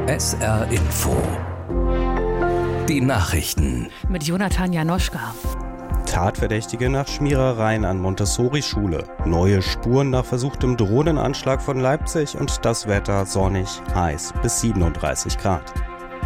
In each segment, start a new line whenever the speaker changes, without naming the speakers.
SR Info. Die Nachrichten.
Mit Jonathan Janoschka.
Tatverdächtige nach Schmierereien an Montessori-Schule. Neue Spuren nach versuchtem Drohnenanschlag von Leipzig und das Wetter sonnig, heiß bis 37 Grad.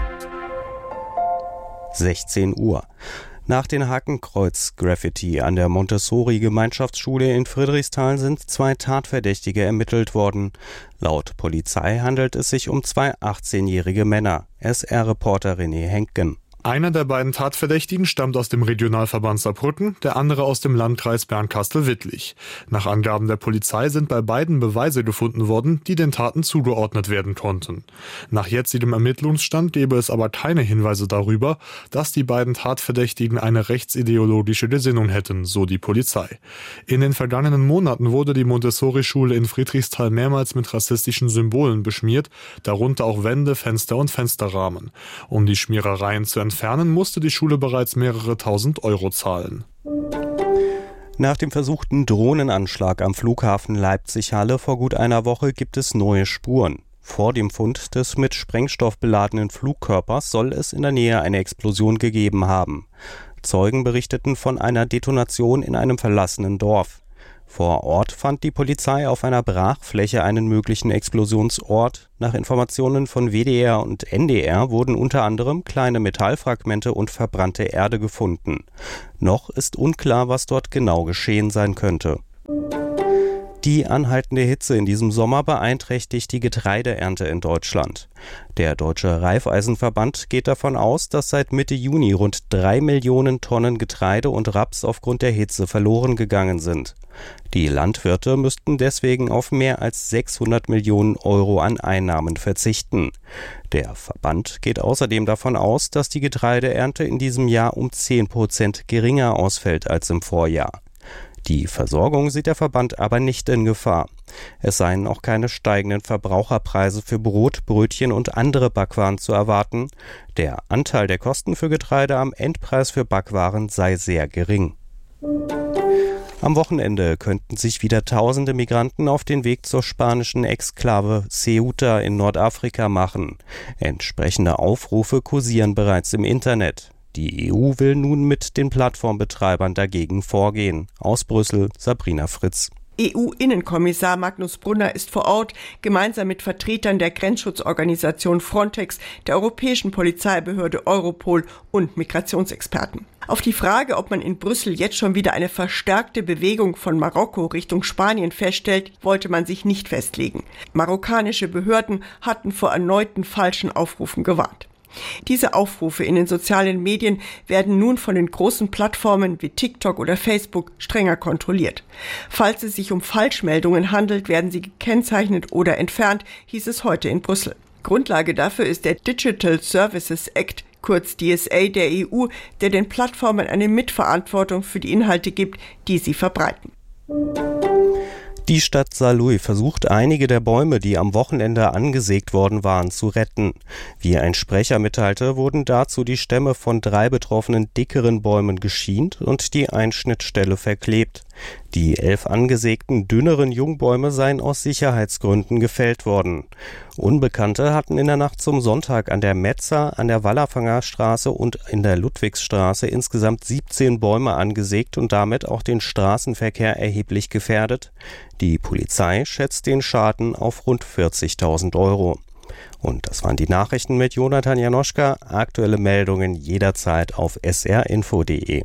16 Uhr. Nach den Hakenkreuz-Graffiti an der Montessori-Gemeinschaftsschule in Friedrichsthal sind 2 Tatverdächtige ermittelt worden. Laut Polizei handelt es sich um 2 18-jährige Männer. SR-Reporter René Henken.
Einer der beiden Tatverdächtigen stammt aus dem Regionalverband Saarbrücken, der andere aus dem Landkreis Bernkastel-Wittlich. Nach Angaben der Polizei sind bei beiden Beweise gefunden worden, die den Taten zugeordnet werden konnten. Nach jetzigem Ermittlungsstand gäbe es aber keine Hinweise darüber, dass die beiden Tatverdächtigen eine rechtsideologische Gesinnung hätten, so die Polizei. In den vergangenen Monaten wurde die Montessori-Schule in Friedrichsthal mehrmals mit rassistischen Symbolen beschmiert, darunter auch Wände, Fenster und Fensterrahmen. Um die Schmierereien zu entfernen, musste die Schule bereits mehrere tausend Euro zahlen.
Nach dem versuchten Drohnenanschlag am Flughafen Leipzig-Halle vor gut einer Woche gibt es neue Spuren. Vor dem Fund des mit Sprengstoff beladenen Flugkörpers soll es in der Nähe eine Explosion gegeben haben. Zeugen berichteten von einer Detonation in einem verlassenen Dorf. Vor Ort fand die Polizei auf einer Brachfläche einen möglichen Explosionsort. Nach Informationen von WDR und NDR wurden unter anderem kleine Metallfragmente und verbrannte Erde gefunden. Noch ist unklar, was dort genau geschehen sein könnte. Die anhaltende Hitze in diesem Sommer beeinträchtigt die Getreideernte in Deutschland. Der Deutsche Raiffeisenverband geht davon aus, dass seit Mitte Juni rund 3 Millionen Tonnen Getreide und Raps aufgrund der Hitze verloren gegangen sind. Die Landwirte müssten deswegen auf mehr als 600 Millionen Euro an Einnahmen verzichten. Der Verband geht außerdem davon aus, dass die Getreideernte in diesem Jahr um 10% geringer ausfällt als im Vorjahr. Die Versorgung sieht der Verband aber nicht in Gefahr. Es seien auch keine steigenden Verbraucherpreise für Brot, Brötchen und andere Backwaren zu erwarten. Der Anteil der Kosten für Getreide am Endpreis für Backwaren sei sehr gering. Am Wochenende könnten sich wieder tausende Migranten auf den Weg zur spanischen Exklave Ceuta in Nordafrika machen. Entsprechende Aufrufe kursieren bereits im Internet. Die EU will nun mit den Plattformbetreibern dagegen vorgehen. Aus Brüssel, Sabrina Fritz.
EU-Innenkommissar Magnus Brunner ist vor Ort, gemeinsam mit Vertretern der Grenzschutzorganisation Frontex, der Europäischen Polizeibehörde Europol und Migrationsexperten. Auf die Frage, ob man in Brüssel jetzt schon wieder eine verstärkte Bewegung von Marokko Richtung Spanien feststellt, wollte man sich nicht festlegen. Marokkanische Behörden hatten vor erneuten falschen Aufrufen gewarnt. Diese Aufrufe in den sozialen Medien werden nun von den großen Plattformen wie TikTok oder Facebook strenger kontrolliert. Falls es sich um Falschmeldungen handelt, werden sie gekennzeichnet oder entfernt, hieß es heute in Brüssel. Grundlage dafür ist der Digital Services Act, kurz DSA der EU, der den Plattformen eine Mitverantwortung für die Inhalte gibt, die sie verbreiten.
Die Stadt Saarlouis versucht, einige der Bäume, die am Wochenende angesägt worden waren, zu retten. Wie ein Sprecher mitteilte, wurden dazu die Stämme von 3 betroffenen dickeren Bäumen geschient und die Einschnittstelle verklebt. Die 11 angesägten, dünneren Jungbäume seien aus Sicherheitsgründen gefällt worden. Unbekannte hatten in der Nacht zum Sonntag an der Metzer, an der Wallerfanger Straße und in der Ludwigsstraße insgesamt 17 Bäume angesägt und damit auch den Straßenverkehr erheblich gefährdet. Die Polizei schätzt den Schaden auf rund 40.000 Euro. Und das waren die Nachrichten mit Jonathan Janoschka. Aktuelle Meldungen jederzeit auf srinfo.de.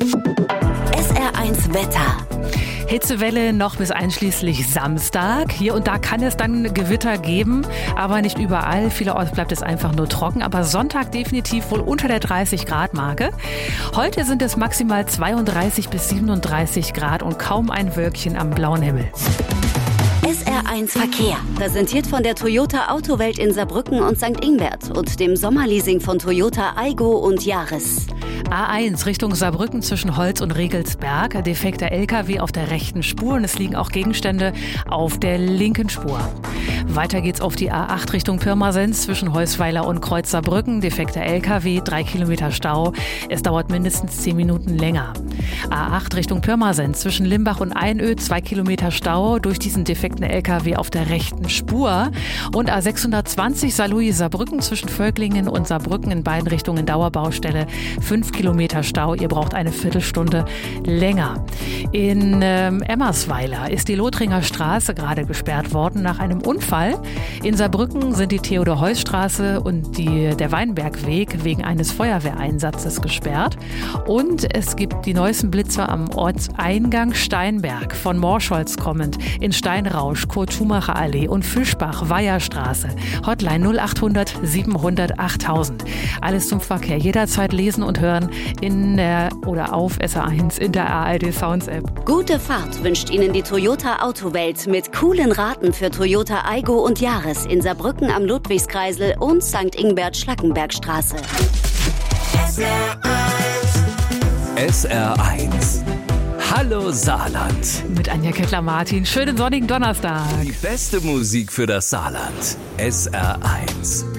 SR1 Wetter.
Hitzewelle noch bis einschließlich Samstag. Hier und da kann es dann Gewitter geben, aber nicht überall. Vielerorts bleibt es einfach nur trocken. Aber Sonntag definitiv wohl unter der 30-Grad-Marke. Heute sind es maximal 32 bis 37 Grad und kaum ein Wölkchen am blauen Himmel.
SR1 Verkehr. Präsentiert von der Toyota Autowelt in Saarbrücken und St. Ingbert und dem Sommerleasing von Toyota Aygo und Yaris.
A1 Richtung Saarbrücken zwischen Holz und Regelsberg. Defekter LKW auf der rechten Spur und es liegen auch Gegenstände auf der linken Spur. Weiter geht's auf die A8 Richtung Pirmasens zwischen Heusweiler und Kreuz Saarbrücken. Defekter LKW, 3 Kilometer Stau. Es dauert mindestens 10 Minuten länger. A8 Richtung Pirmasens zwischen Limbach und Einöd, 2 Kilometer Stau durch diesen defekten LKW auf der rechten Spur. Und A620 Saarlouis-Saarbrücken zwischen Völklingen und Saarbrücken in beiden Richtungen Dauerbaustelle, 5 Kilometer Stau. Ihr braucht eine Viertelstunde länger. In Emmersweiler ist die Lothringer Straße gerade gesperrt worden nach einem Unfall. In Saarbrücken sind die Theodor-Heuss-Straße und der Weinbergweg wegen eines Feuerwehreinsatzes gesperrt. Und es gibt die neuesten Blitzer am Ortseingang Steinberg, von Morscholz kommend, in Steinrausch, Kurt-Schumacher-Allee und Fischbach, Weiherstraße. Hotline 0800 700 8000. Alles zum Verkehr. Jederzeit lesen und hören in der oder auf SR1 in der ARD Sounds App.
Gute Fahrt wünscht Ihnen die Toyota Autowelt mit coolen Raten für Toyota Aygo und Yaris in Saarbrücken am Ludwigskreisel und St. Ingbert-Schlackenbergstraße.
SR1. Hallo Saarland.
Mit Anja Kettler-Martin. Schönen sonnigen Donnerstag.
Die beste Musik für das Saarland. SR1.